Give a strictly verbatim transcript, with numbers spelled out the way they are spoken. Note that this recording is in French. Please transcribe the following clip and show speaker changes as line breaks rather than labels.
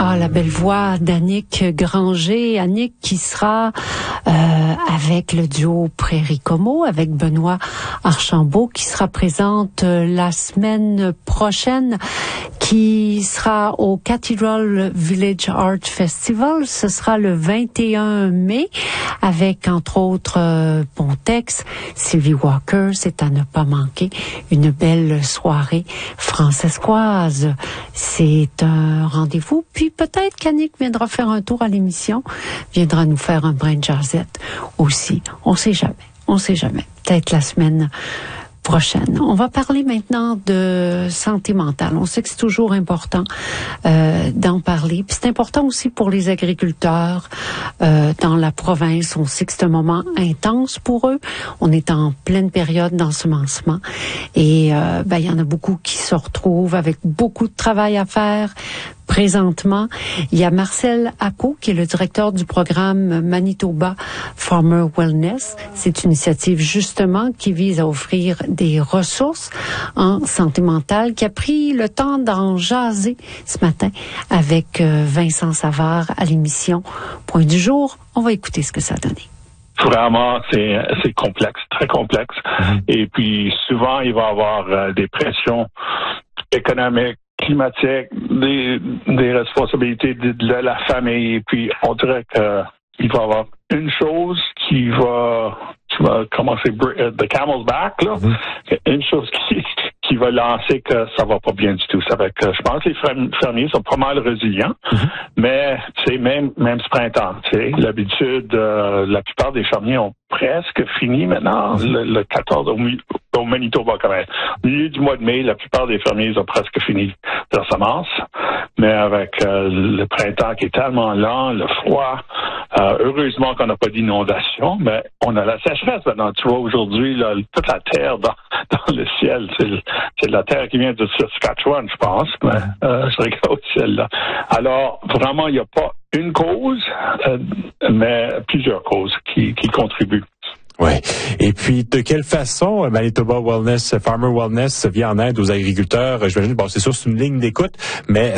Ah, la belle voix d'Annick Granger. Annick qui sera euh, avec le duo Prairie Como, avec Benoît Archambault, qui sera présente euh, la semaine prochaine, qui sera au Cathedral Village Art Festival. Ce sera le vingt et un mai, avec entre autres euh, Pontex, Sylvie Walker. C'est à ne pas manquer. Une belle soirée francescoise. C'est un rendez-vous. Puis peut-être qu'Annick viendra faire un tour à l'émission, viendra nous faire un brin de jazzette aussi. On sait jamais. On sait jamais. Peut-être la semaine prochaine. On va parler maintenant de santé mentale. On sait que c'est toujours important euh, d'en parler. Puis c'est important aussi pour les agriculteurs euh, dans la province. On sait que c'est un moment intense pour eux. On est en pleine période d'ensemencement. Et euh, ben, il y en a beaucoup qui se retrouvent avec beaucoup de travail à faire. Présentement, il y a Marcel Acco, qui est le directeur du programme Manitoba Farmer Wellness. C'est une initiative justement qui vise à offrir des ressources en santé mentale, qui a pris le temps d'en jaser ce matin avec Vincent Savard à l'émission Point du jour. On va écouter ce que ça a donné.
Vraiment, c'est, c'est complexe, très complexe. Mmh. Et puis souvent, il va y avoir euh, des pressions économiques, climatiques, des, des responsabilités de, de la famille. Et puis, on dirait que il va y avoir une chose qui va, qui va commencer uh, the camel's back, là. Mm-hmm. Une chose qui, qui va lancer que ça va pas bien du tout. Ça va que je pense que les fermiers sont pas mal résilients, mm-hmm. mais c'est même même ce printemps. Tu sais, l'habitude, euh, la plupart des fermiers ont presque fini maintenant. Mm-hmm. Le, le quatorze au, au Manitoba quand même. Au milieu du mois de mai, la plupart des fermiers ont presque fini leur semence. Mais avec euh, le printemps qui est tellement lent, le froid, euh, heureusement qu'on n'a pas d'inondation, mais on a la sécheresse maintenant. Tu vois, aujourd'hui, là, toute la terre dans, dans le ciel, c'est, c'est de la terre qui vient de Saskatchewan, je pense, mais euh, je regarde au ciel là. Alors, vraiment, il n'y a pas une cause, euh, mais plusieurs causes qui, qui contribuent.
Oui. Et puis, de quelle façon Manitoba Wellness, Farmer Wellness vient en aide aux agriculteurs? J'imagine, bon, c'est sûr, c'est une ligne d'écoute, mais